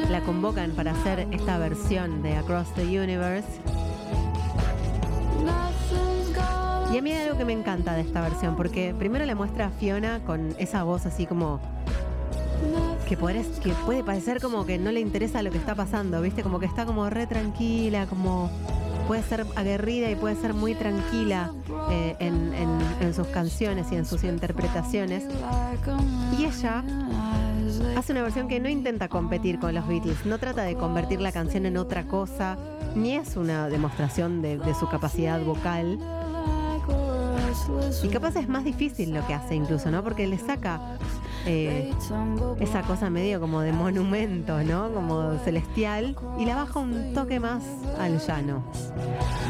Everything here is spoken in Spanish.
la convocan para hacer esta versión de Across the Universe. Y a mí hay algo que me encanta de esta versión, porque primero le muestra a Fiona con esa voz así como que puede parecer como que no le interesa lo que está pasando, ¿viste? Como que está como re tranquila, como puede ser aguerrida y puede ser muy tranquila en sus canciones y en sus interpretaciones. Y ella hace una versión que no intenta competir con los Beatles, no trata de convertir la canción en otra cosa, ni es una demostración de su capacidad vocal. Y capaz es más difícil lo que hace incluso, ¿no? Porque le saca esa cosa medio como de monumento, ¿no? Como celestial, y la baja un toque más al llano.